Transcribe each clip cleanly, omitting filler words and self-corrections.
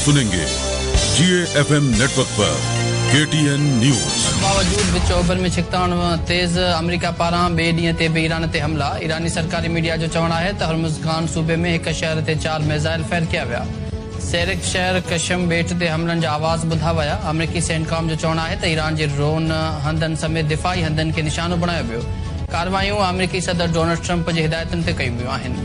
सुनेंगे GAFM network पर KTN news. बावजूद विच ओभर में छिकताण तेज अमेरिका पारां बे ॾींहं ते बि ईरान ते हमला। ईरानी सरकारी मीडिया जो चवणु आहे त हर्मुज़ खान सूबे में हिक शहर ते 4 मिसाइल फायर कया विया। सेरिक शहर कशम बेट ते हमलनि जा आवाज़ ॿुधा विया। अमरीकी सेंटकॉम जो चवणु आहे त ईरान जे ड्रोन हंधनि समेत दिफ़ाई हंधनि खे निशानो बणायो वियो। कार्रवायूं अमरीकी सदर डोनाल्ड ट्रंप जी हिदायतुनि ते कयूं वियूं आहिनि।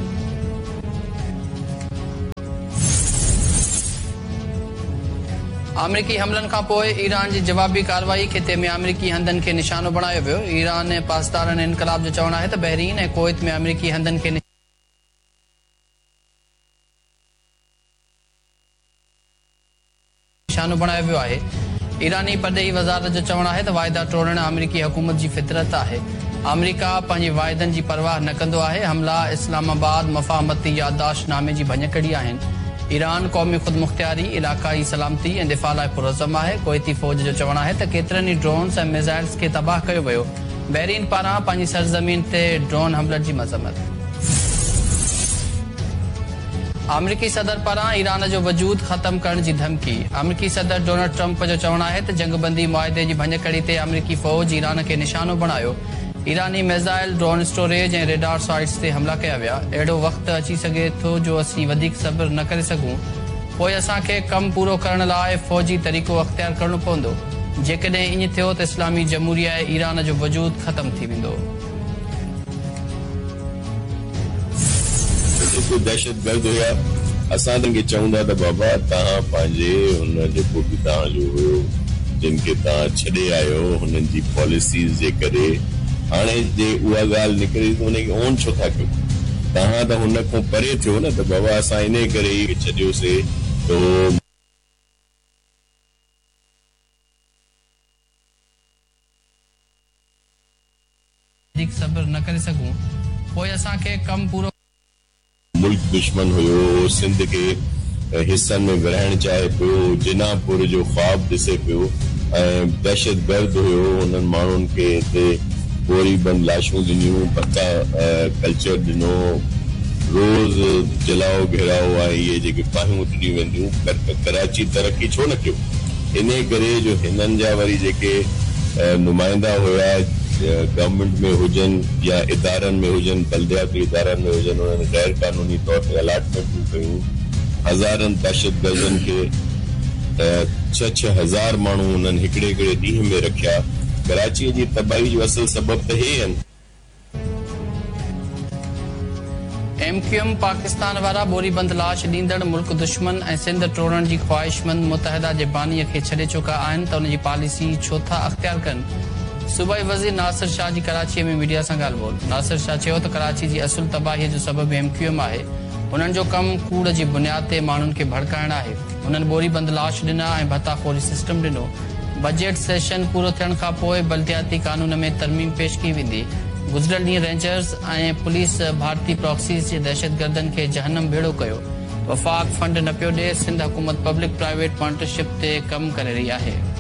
अमरीकी हमलनि खां पोइ ईरान जी जवाबी कार्रवाई ख़िते में अमरीकी हंधनि खे निशानो बणायो वियो। ईरान ऐं पासदारनि इनकलाब जो चवणु आहे त बहरीन ऐं कुवैत में अमरीकी हंधनि खे निशानो बणायो वियो आहे। ईरानी परॾेही वज़ारत जो चवणु आहे त वाइदा टोड़ण अमरीकी हुकूमत जी फितरत आहे। अमरीका पंहिंजे वाइदनि जी परवाह न कंदो आहे। हमला इस्लामाबाद मफ़ाहमती याददाश्तनामे जी भञकड़ी आहिनि। ईरान क़ौमी ख़ुदमुख़्तियारी इलाक़ाई सलामती ऐं दिफ़ा लाइ पुरज़म आहे। कुवैती फ़ौज जो चवणु आहे त केतिरनि ई ड्रोन्स ऐं मिसाइल्स खे तबाह कयो वियो। बहरीन पारां पंहिंजी सरज़मीन ते ड्रोन हमलनि जी मज़म्मत। अमरीकी सदर पारां ईरान जो वजूद ख़त्म करण जी धमकी। अमरीकी सदर डोनाल्ड ट्रंप जो चवणु आहे त जंगबंदी मुआहिदे जी भञकड़ी ते अमरीकी फ़ौज ईरान खे निशानो बणायो। ईरानी मिसाइल ड्रोन स्टोरेज ऐं रेडार साइट्स ते हमला कया विया। अहिड़ो वक़्तु अची सघे थो जो असीं वधीक सब्र न करे सघूं। पोइ असांखे कमु पूरो करण लाइ फ़ौजी तरीक़ो अख़्तियार करणो पवंदो। जेकॾहिं ईअं थियो त इस्लामी जमहूरिया ईरान जो वजूद ख़त्म थी वेंदो। दहशतगर्द हुया। असां तव्हांखे चवंदा त बाबा तव्हां पंहिंजे हुन जेको बि तव्हांजो हुयो जिन खे तव्हां छॾे आहियो हुननि जी पॉलिसीज़ जे करे हाणे जे उहा ॻाल्हि निकिरी त हुनखे ऑन छो था कयो? तव्हां त हुन खां परे थियो न त बाबा असां इन करे ई छॾियोसीं त सब्र न करे सघूं। पोइ असांखे कमु पूरो मुल्क दुश्मन हुयो। सिंध खे हिस्सनि में विरहाइण चाहे पियो। जिनापुर जो ख्वाब ॾिसे पियो ऐं दहशतगर्द हुयो। हुननि माण्हुनि खे हिते गोरी बंद लाशूं ॾिनियूं, पता कल्चर ॾिनो, रोज़ जलाओ घेराओ आहे। इहे जेके पाहियूं ॾिनियूं वेंदियूं कराची तरक़ी छो न कयो? इन करे जो हिननि जा वरी जेके नुमाइंदा हुया गवर्नमेंट में हुजनि या इदारनि में हुजनि, बल्दियाती इदारनि में हुजनि, उन्हनि गैर कानूनी तौर ते अलाटमेंटूं कयूं। हज़ारनि दहशतगर्दनि खे 6,000 माण्हू उन्हनि हिकिड़े हिकिड़े ॾींहं में रखिया। कराची जी तबाही जो असल सबब त हे आहिनि। MQM पाकिस्तान वारा बोरीबंद लाश ॾींदड़ मुल्क दुश्मन ऐं सिंध टोड़ण जी ख़्वाहिशमंद मुतहदा जे बानीअ खे छॾे चुका आहिनि त उन जी पॉलिसी छो था अख़्तियार कनि? सूबाई वज़ीर नासिर शाह जी कराचीअ में मीडिया सां ॻाल्हि ॿोल। नासिर शाह चयो त कराची जी असुल तबाहीअ जो सबबु MQM आहे। उन्हनि जो कमु कूड़ जी बुनियाद ते माण्हुनि खे भड़काइण आहे। उन्हनि बोरीबंद लाश ॾिना ऐं भताखोरी सिस्टम ॾिनो। बजट सेशन पूरो थियण खां पोइ बल्दियाती कानून में तरमीम पेश कई वेंदी। गुज़िरियल ॾींहुं रेंजर्स ऐं पुलिस भारतीय प्रॉक्सीज़ जे दहशतगर्दनि खे जहन्नम भेड़ो कयो। वफ़ाक़ फंड न पियो ॾे। सिंध हुकूमत पब्लिक प्राइवेट पार्टनरशिप ते कमु करे रही आहे।